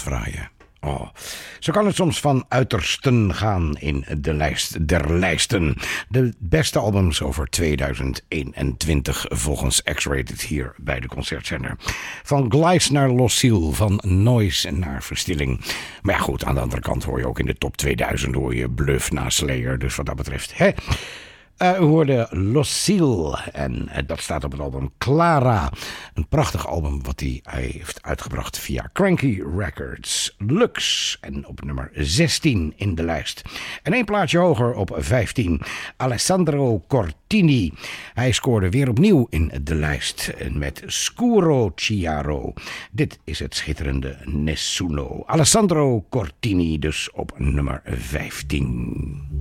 fraaie. Oh, zo kan het soms van uitersten gaan in de lijst der lijsten. De beste albums over 2021 volgens X-Rated hier bij de Concertzender. Van Gleis naar Lucille, van Noise naar Verstilling. Maar ja goed, aan de andere kant hoor je ook in de top 2000 hoor je Bluff na Slayer. Dus wat dat betreft, hè. U hoorde Lucille en dat staat op het album Clara. Een prachtig album wat hij heeft uitgebracht via Cranky Records. Lux en op nummer 16 in de lijst. En één plaatje hoger op 15. Alessandro Cortini. Hij scoorde weer opnieuw in de lijst met Scuro Chiaro. Dit is het schitterende Nessuno. Alessandro Cortini dus op nummer 15.